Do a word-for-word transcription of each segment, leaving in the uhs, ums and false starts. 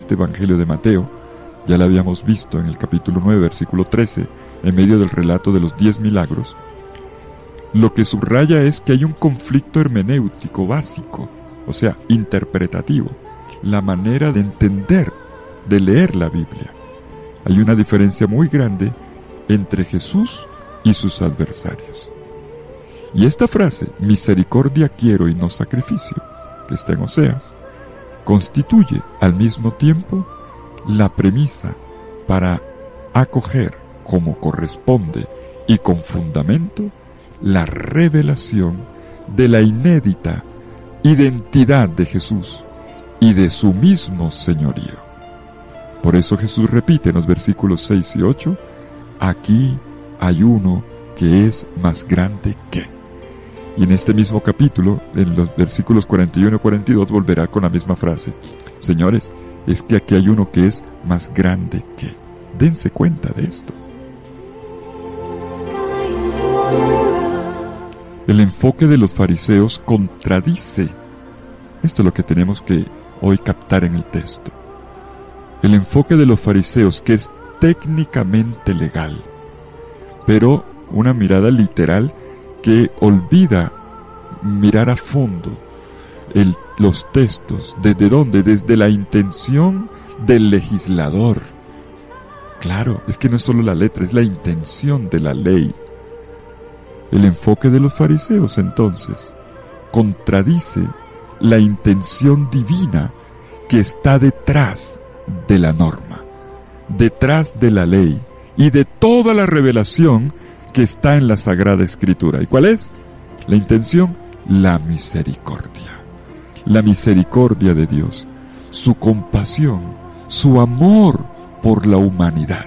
este Evangelio de Mateo, ya la habíamos visto en el capítulo nueve, versículo trece, en medio del relato de los diez milagros, lo que subraya es que hay un conflicto hermenéutico básico, o sea, interpretativo, la manera de entender, de leer la Biblia. Hay una diferencia muy grande entre Jesús y sus adversarios. Y esta frase, misericordia quiero y no sacrificio, que está en Oseas, constituye al mismo tiempo la premisa para acoger como corresponde y con fundamento la revelación de la inédita identidad de Jesús y de su mismo señorío. Por eso Jesús repite en los versículos seis y ocho, aquí hay uno que es más grande que. Y en este mismo capítulo, en los versículos cuarenta y uno y cuarenta y dos, volverá con la misma frase. Señores, es que aquí hay uno que es más grande que. Dense cuenta de esto. El enfoque de los fariseos contradice. Esto es lo que tenemos que hoy captar en el texto. El enfoque de los fariseos, que es técnicamente legal, pero una mirada literal que olvida mirar a fondo el, los textos. ¿Desde dónde? Desde la intención del legislador. Claro, es que no es solo la letra, es la intención de la ley. El enfoque de los fariseos, entonces, contradice la intención divina que está detrás de la norma, detrás de la ley y de toda la revelación que está en la Sagrada Escritura. ¿Y cuál es? La intención, la misericordia. La misericordia de Dios, su compasión, su amor por la humanidad.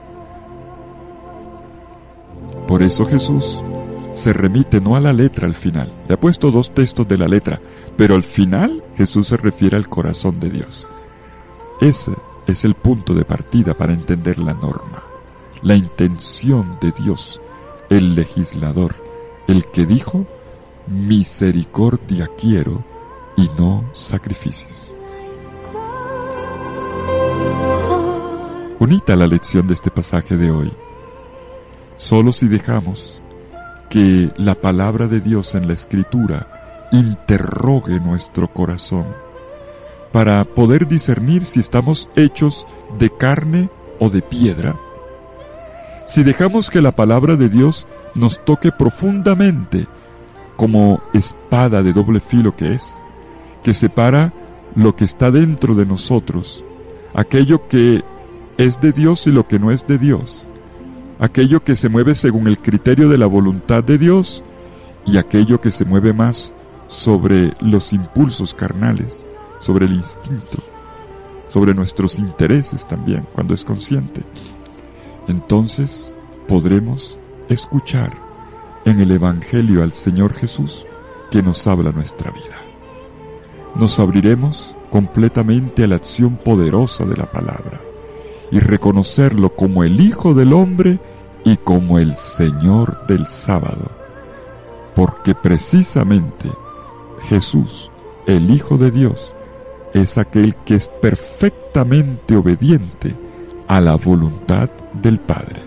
Por eso Jesús se remite no a la letra al final. Le ha puesto dos textos de la letra, pero al final Jesús se refiere al corazón de Dios. Ese es el punto de partida para entender la norma, la intención de Dios, el legislador, el que dijo, misericordia quiero y no sacrificios. Bonita la lección de este pasaje de hoy. Solo si dejamos que la palabra de Dios en la Escritura interrogue nuestro corazón, para poder discernir si estamos hechos de carne o de piedra. Si dejamos que la palabra de Dios nos toque profundamente, como espada de doble filo que es, que separa lo que está dentro de nosotros, aquello que es de Dios y lo que no es de Dios, aquello que se mueve según el criterio de la voluntad de Dios y aquello que se mueve más sobre los impulsos carnales, sobre el instinto, sobre nuestros intereses también, cuando es consciente. Entonces podremos escuchar en el Evangelio al Señor Jesús que nos habla nuestra vida. Nos abriremos completamente a la acción poderosa de la palabra y reconocerlo como el Hijo del Hombre y como el Señor del sábado, porque precisamente Jesús, el Hijo de Dios, es aquel que es perfectamente obediente a la voluntad del Padre.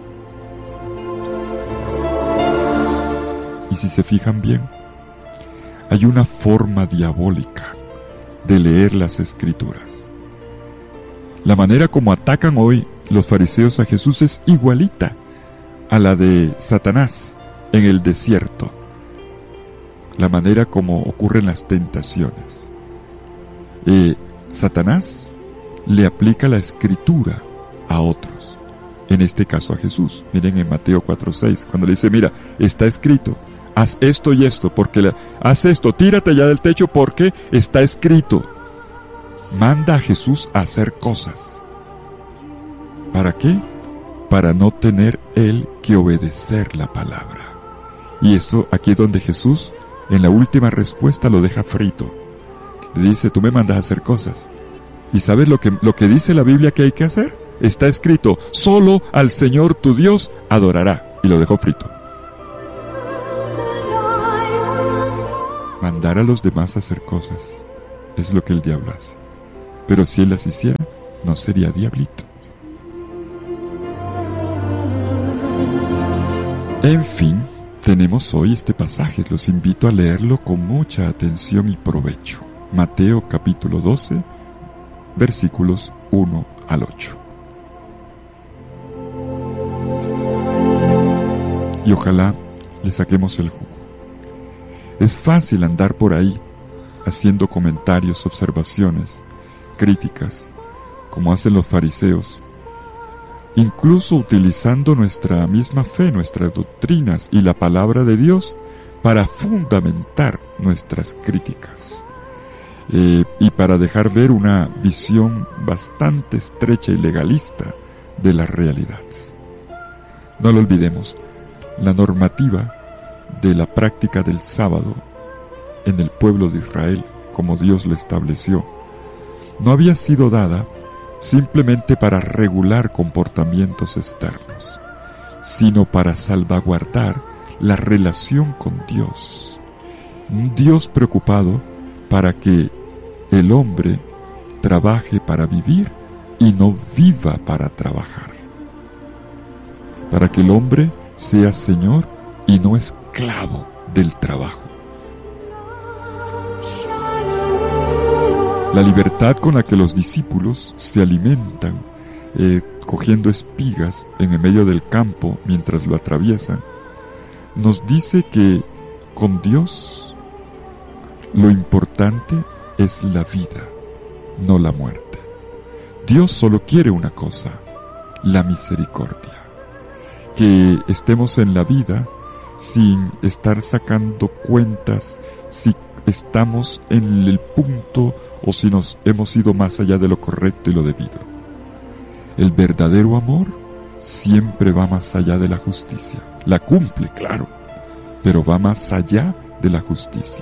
Y si se fijan bien, hay una forma diabólica de leer las Escrituras. La manera como atacan hoy los fariseos a Jesús es igualita a la de Satanás en el desierto. La manera como ocurren las tentaciones. Eh, Satanás le aplica la Escritura a otros, en este caso a Jesús. Miren en Mateo cuatro seis, cuando le dice, mira, está escrito, haz esto y esto, porque la, haz esto, tírate ya del techo porque está escrito. Manda a Jesús a hacer cosas. ¿Para qué? Para no tener él que obedecer la palabra. Y esto aquí es donde Jesús, en la última respuesta, lo deja frito. Le dice, tú me mandas a hacer cosas. ¿Y sabes lo que, lo que dice la Biblia que hay que hacer? Está escrito, solo al Señor tu Dios adorará. Y lo dejó frito. Mandar a los demás a hacer cosas es lo que el diablo hace. Pero si él las hiciera, no sería diablito. En fin, tenemos hoy este pasaje. Los invito a leerlo con mucha atención y provecho. Mateo capítulo doce, versículos uno al ocho. Y ojalá le saquemos el jugo. Es fácil andar por ahí haciendo comentarios, observaciones, críticas, como hacen los fariseos, incluso utilizando nuestra misma fe, nuestras doctrinas y la palabra de Dios para fundamentar nuestras críticas eh, y para dejar ver una visión bastante estrecha y legalista de la realidad. No lo olvidemos, la normativa de la práctica del sábado en el pueblo de Israel, como Dios lo estableció, no había sido dada simplemente para regular comportamientos externos, sino para salvaguardar la relación con Dios. Un Dios preocupado para que el hombre trabaje para vivir y no viva para trabajar. Para que el hombre sea señor y no esclavo del trabajo. La libertad con la que los discípulos se alimentan, eh, cogiendo espigas en el medio del campo mientras lo atraviesan, nos dice que con Dios lo importante es la vida, no la muerte. Dios solo quiere una cosa, la misericordia. Que estemos en la vida sin estar sacando cuentas si estamos en el punto o si nos hemos ido más allá de lo correcto y lo debido. El verdadero amor siempre va más allá de la justicia. La cumple, claro, pero va más allá de la justicia.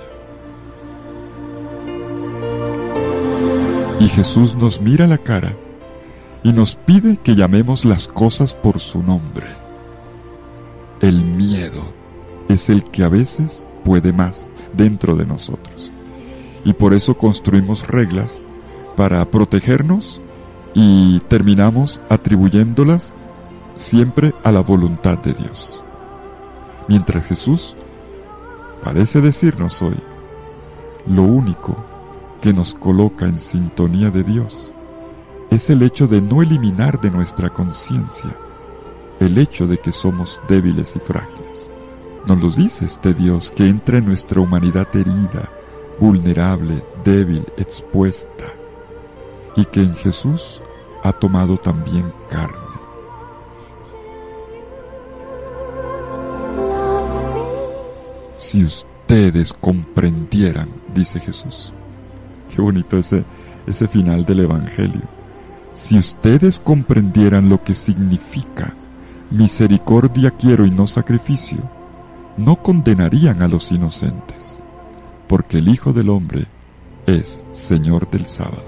Y Jesús nos mira a la cara y nos pide que llamemos las cosas por su nombre. El miedo es el que a veces puede más dentro de nosotros. Y por eso construimos reglas para protegernos y terminamos atribuyéndolas siempre a la voluntad de Dios. Mientras Jesús parece decirnos hoy, lo único que nos coloca en sintonía de Dios es el hecho de no eliminar de nuestra conciencia el hecho de que somos débiles y frágiles. Nos lo dice este Dios que entra en nuestra humanidad herida, vulnerable, débil, expuesta, y que en Jesús ha tomado también carne. Si ustedes comprendieran, dice Jesús. Qué bonito ese, ese final del Evangelio. Si ustedes comprendieran lo que significa misericordia quiero y no sacrificio, no condenarían a los inocentes, porque el Hijo del Hombre es Señor del sábado.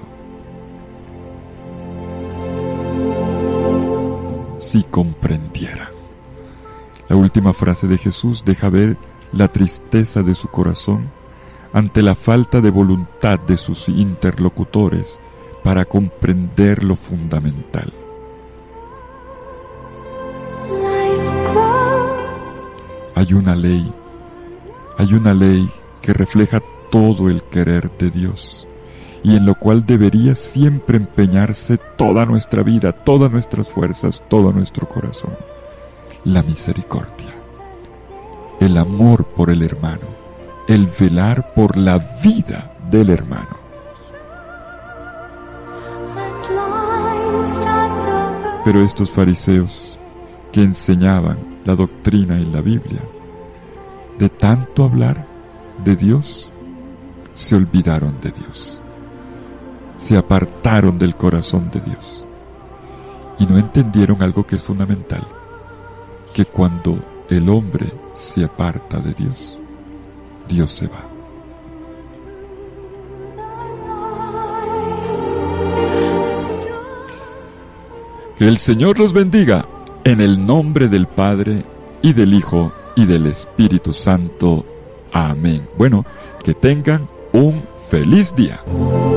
Si comprendieran. La última frase de Jesús deja ver la tristeza de su corazón ante la falta de voluntad de sus interlocutores para comprender lo fundamental. Hay una ley, hay una ley que refleja todo el querer de Dios y en lo cual debería siempre empeñarse toda nuestra vida, todas nuestras fuerzas, todo nuestro corazón. La misericordia, el amor por el hermano, el velar por la vida del hermano. Pero estos fariseos que enseñaban la doctrina y la Biblia, de tanto hablar de Dios, se olvidaron de Dios, se apartaron del corazón de Dios y no entendieron algo que es fundamental, que cuando el hombre se aparta de Dios, Dios se va. Que el Señor los bendiga en el nombre del Padre y del Hijo y del Espíritu Santo. Amén. Bueno, que tengan un feliz día.